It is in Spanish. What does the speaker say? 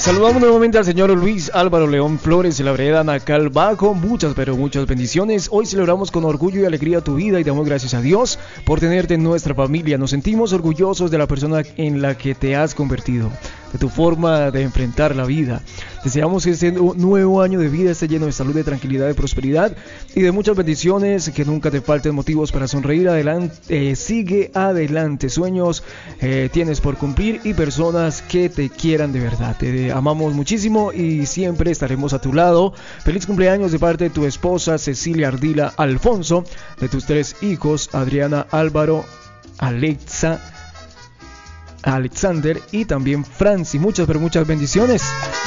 Saludamos nuevamente al señor Luis Álvaro León Flores de la vereda Nacal Bajo. Muchas, pero muchas bendiciones. Hoy celebramos con orgullo y alegría tu vida y damos gracias a Dios por tenerte en nuestra familia. Nos sentimos orgullosos de la persona en la que te has convertido, de tu forma de enfrentar la vida. Deseamos que este nuevo año de vida esté lleno de salud, de tranquilidad, de prosperidad y de muchas bendiciones, que nunca te falten motivos para sonreír. Adelante, sigue adelante, sueños tienes por cumplir y personas que te quieran de verdad. Te amamos muchísimo y siempre estaremos a tu lado. Feliz cumpleaños de parte de tu esposa Cecilia Ardila Alfonso, de tus 3 hijos Adriana, Álvaro, Alexander y también Franci. Muchas, pero muchas bendiciones.